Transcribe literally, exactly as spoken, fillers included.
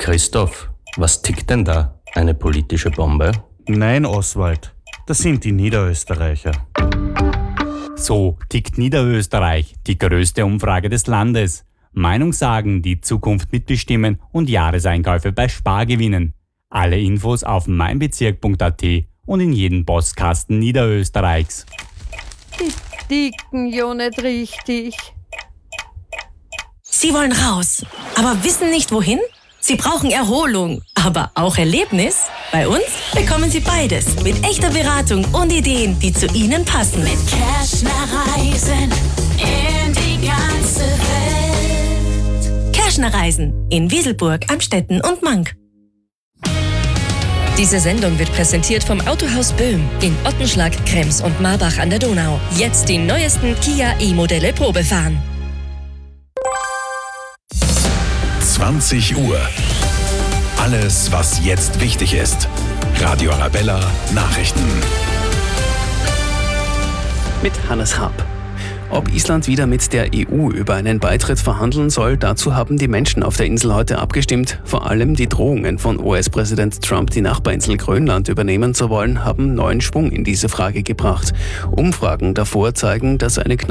Christoph, was tickt denn da? Eine politische Bombe? Nein, Oswald, das sind die Niederösterreicher. So tickt Niederösterreich, die größte Umfrage des Landes. Meinungssagen, die Zukunft mitbestimmen und Jahreseinkäufe bei Spar gewinnen. Alle Infos auf meinbezirk punkt at und in jedem Postkasten Niederösterreichs. Die ticken ja nicht richtig. Sie wollen raus, aber wissen nicht wohin? Sie brauchen Erholung, aber auch Erlebnis? Bei uns bekommen Sie beides mit echter Beratung und Ideen, die zu Ihnen passen. Mit Kerschner Reisen in die ganze Welt. Kerschner Reisen in Wieselburg, Amstetten und Mank. Diese Sendung wird präsentiert vom Autohaus Böhm in Ottenschlag, Krems und Marbach an der Donau. Jetzt die neuesten Kia E-Modelle Probe fahren. zwanzig Uhr. Alles, was jetzt wichtig ist. Radio Arabella Nachrichten. Mit Hannes Raab. Ob Island wieder mit der E U über einen Beitritt verhandeln soll, dazu haben die Menschen auf der Insel heute abgestimmt. Vor allem die Drohungen von U S-Präsident Trump, die Nachbarinsel Grönland übernehmen zu wollen, haben neuen Schwung in diese Frage gebracht. Umfragen davor zeigen, dass eine